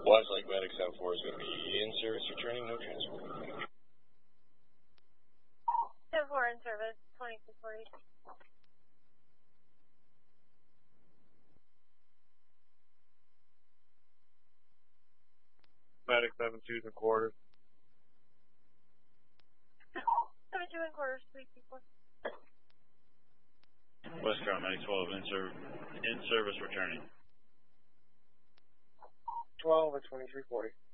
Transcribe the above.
Westlake Medic 74 is going to be in service, returning, no transfer. 74 in service, 2240. Medic 72 and quarters. 72 and quarters, 324. Westcott Medic 12 in service, returning. 12 at 2340.